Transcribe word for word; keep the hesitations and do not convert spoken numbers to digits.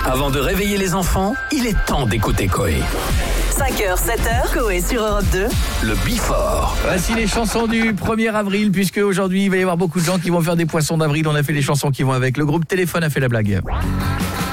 Avant de réveiller les enfants, il est temps d'écouter Coé. cinq heures, sept heures, Coé sur Europe deux. Le Before. Voici les chansons du premier avril, puisque aujourd'hui il va y avoir beaucoup de gens qui vont faire des poissons d'avril. On a fait les chansons qui vont avec. Le groupe Téléphone a fait la blague.